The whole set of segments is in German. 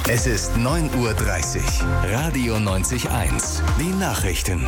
Es ist 9:30 Uhr. Radio 90.1. Die Nachrichten.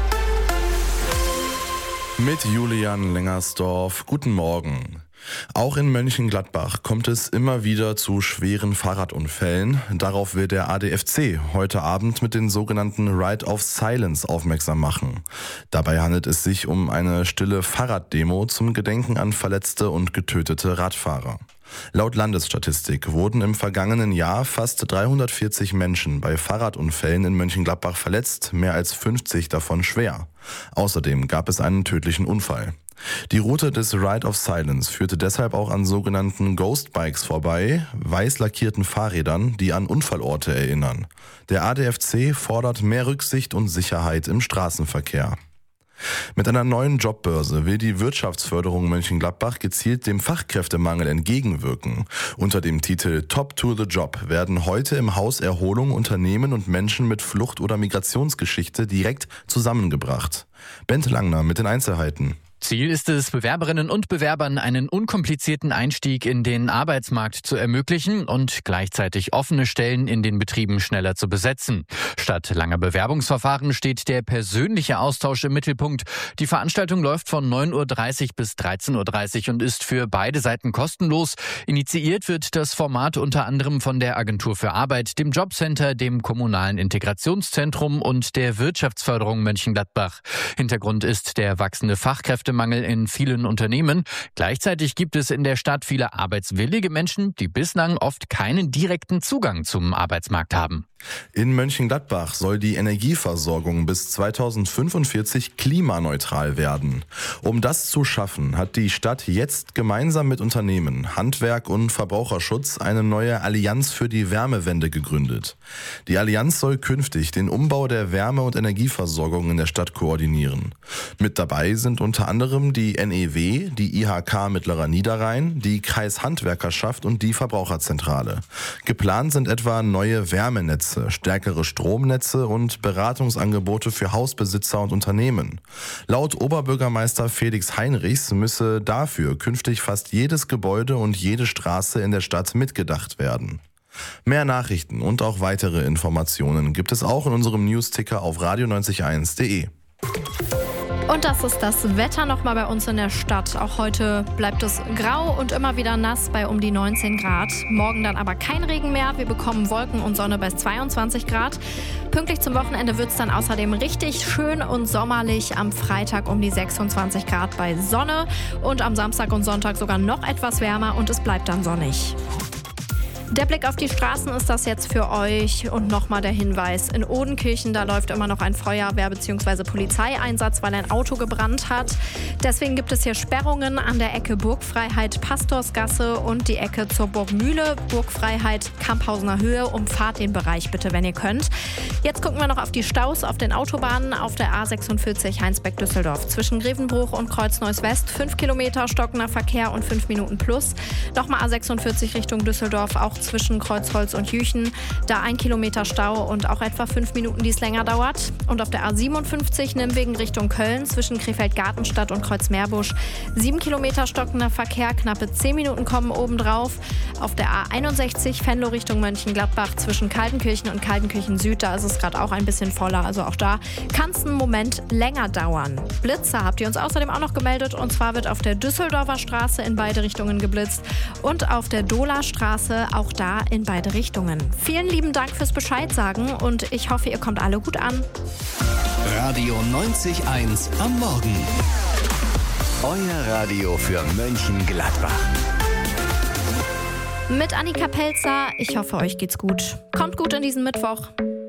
Mit Julian Lengersdorf. Guten Morgen. Auch in Mönchengladbach kommt es immer wieder zu schweren Fahrradunfällen. Darauf will der ADFC heute Abend mit den sogenannten Ride of Silence aufmerksam machen. Dabei handelt es sich um eine stille Fahrraddemo zum Gedenken an verletzte und getötete Radfahrer. Laut Landesstatistik wurden im vergangenen Jahr fast 340 Menschen bei Fahrradunfällen in Mönchengladbach verletzt, mehr als 50 davon schwer. Außerdem gab es einen tödlichen Unfall. Die Route des Ride of Silence führte deshalb auch an sogenannten Ghost Bikes vorbei, weiß lackierten Fahrrädern, die an Unfallorte erinnern. Der ADFC fordert mehr Rücksicht und Sicherheit im Straßenverkehr. Mit einer neuen Jobbörse will die Wirtschaftsförderung Mönchengladbach gezielt dem Fachkräftemangel entgegenwirken. Unter dem Titel Top to the Job werden heute im Haus Erholung Unternehmen und Menschen mit Flucht- oder Migrationsgeschichte direkt zusammengebracht. Bente Langner mit den Einzelheiten. Ziel ist es, Bewerberinnen und Bewerbern einen unkomplizierten Einstieg in den Arbeitsmarkt zu ermöglichen und gleichzeitig offene Stellen in den Betrieben schneller zu besetzen. Statt langer Bewerbungsverfahren steht der persönliche Austausch im Mittelpunkt. Die Veranstaltung läuft von 9:30 Uhr bis 13:30 Uhr und ist für beide Seiten kostenlos. Initiiert wird das Format unter anderem von der Agentur für Arbeit, dem Jobcenter, dem Kommunalen Integrationszentrum und der Wirtschaftsförderung Mönchengladbach. Hintergrund ist der wachsende Fachkräftemangel in vielen Unternehmen. Gleichzeitig gibt es in der Stadt viele arbeitswillige Menschen, die bislang oft keinen direkten Zugang zum Arbeitsmarkt haben. In Mönchengladbach soll die Energieversorgung bis 2045 klimaneutral werden. Um das zu schaffen, hat die Stadt jetzt gemeinsam mit Unternehmen, Handwerk und Verbraucherschutz eine neue Allianz für die Wärmewende gegründet. Die Allianz soll künftig den Umbau der Wärme- und Energieversorgung in der Stadt koordinieren. Mit dabei sind unter anderem die NEW, die IHK Mittlerer Niederrhein, die Kreishandwerkerschaft und die Verbraucherzentrale. Geplant sind etwa neue Wärmenetze, stärkere Stromnetze und Beratungsangebote für Hausbesitzer und Unternehmen. Laut Oberbürgermeister Felix Heinrichs müsse dafür künftig fast jedes Gebäude und jede Straße in der Stadt mitgedacht werden. Mehr Nachrichten und auch weitere Informationen gibt es auch in unserem Newsticker auf radio901.de. Und das ist das Wetter nochmal bei uns in der Stadt. Auch heute bleibt es grau und immer wieder nass bei um die 19 Grad. Morgen dann aber kein Regen mehr. Wir bekommen Wolken und Sonne bei 22 Grad. Pünktlich zum Wochenende wird es dann außerdem richtig schön und sommerlich. Am Freitag um die 26 Grad bei Sonne und am Samstag und Sonntag sogar noch etwas wärmer und es bleibt dann sonnig. Der Blick auf die Straßen ist das jetzt für euch und nochmal der Hinweis. In Odenkirchen, da läuft immer noch ein Feuerwehr- bzw. Polizeieinsatz, weil ein Auto gebrannt hat. Deswegen gibt es hier Sperrungen an der Ecke Burgfreiheit-Pastorsgasse und die Ecke zur Burgmühle, Burgfreiheit-Kamphausener Höhe. Umfahrt den Bereich bitte, wenn ihr könnt. Jetzt gucken wir noch auf die Staus auf den Autobahnen auf der A46 Heinsberg-Düsseldorf. Zwischen Grevenbruch und Kreuz-Neuss-West 5 Kilometer stockender Verkehr und 5 Minuten plus. Nochmal A46 Richtung Düsseldorf, auch zwischen Kreuzholz und Jüchen. Da 1 Kilometer Stau und auch etwa 5 Minuten, die es länger dauert. Und auf der A57 Nimwegen Richtung Köln zwischen Krefeld-Gartenstadt und Kreuzmeerbusch 7 Kilometer stockender Verkehr, knappe 10 Minuten kommen obendrauf. Auf der A61 Venlo Richtung Mönchengladbach zwischen Kaltenkirchen und Kaltenkirchen Süd, da ist es gerade auch ein bisschen voller. Also auch da kann es einen Moment länger dauern. Blitzer habt ihr uns außerdem auch noch gemeldet. Und zwar wird auf der Düsseldorfer Straße in beide Richtungen geblitzt und auf der Dohler-Straße auch da in beide Richtungen. Vielen lieben Dank fürs Bescheid sagen und ich hoffe, ihr kommt alle gut an. Radio 90.1 am Morgen. Euer Radio für Mönchengladbach. Mit Annika Pelzer. Ich hoffe, euch geht's gut. Kommt gut in diesen Mittwoch.